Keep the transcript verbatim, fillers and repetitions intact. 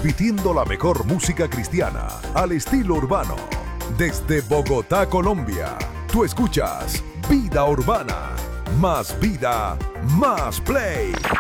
transmitiendo la mejor música cristiana al estilo urbano. Desde Bogotá, Colombia, tú escuchas Vida Urbana. Más vida, más play.